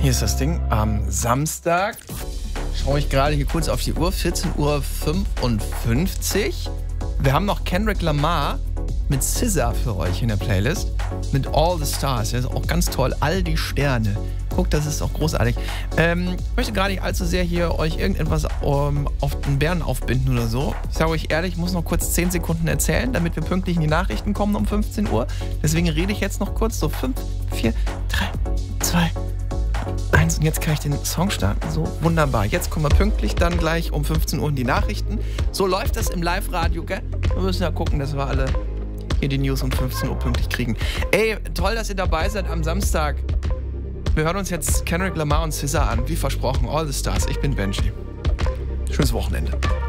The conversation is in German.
Hier ist das Ding. Am Samstag schaue ich gerade hier kurz auf die Uhr. 14:55 Uhr. Wir haben noch Kendrick Lamar mit SZA für euch in der Playlist. Mit All the Stars. Das ist auch ganz toll. All die Sterne. Guckt, das ist auch großartig. Ich möchte gar nicht allzu sehr hier euch irgendetwas auf den Bären aufbinden oder so. Ich sage euch ehrlich, ich muss noch kurz 10 Sekunden erzählen, damit wir pünktlich in die Nachrichten kommen um 15 Uhr. Deswegen rede ich jetzt noch kurz. So 5, 4, 3, 2, 1. Und jetzt kann ich den Song starten. So, wunderbar. Jetzt kommen wir pünktlich dann gleich um 15 Uhr in die Nachrichten. So läuft das im Live-Radio, gell? Wir müssen ja gucken, dass wir alle hier die News um 15 Uhr pünktlich kriegen. Ey, toll, dass ihr dabei seid am Samstag. Wir hören uns jetzt Kendrick Lamar und SZA an, wie versprochen, All the Stars. Ich bin Benji. Schönes Wochenende.